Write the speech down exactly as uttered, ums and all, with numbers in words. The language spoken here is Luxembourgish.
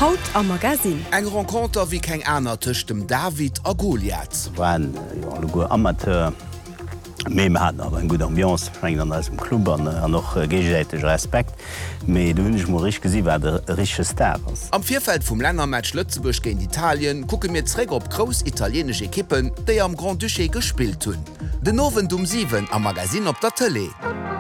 Haut am Magasin. Eg Renkonter wie keng aner tëcht dem David a Goliath. Waren ja, go Amateur méi hat awer en gut Ambiance eng an als dem Club an an noch gegéiteg Respekt. méi du hunnech mo rich gesi war der riche Star ass. Am Vierfeld vum Lännermatch Lützeburg géint Italien kucke mir zräg op gros italienisch Ekippen, déi am Grand Duché gespielt hunn. Den Nowen um sieben am Magasin op der Tele.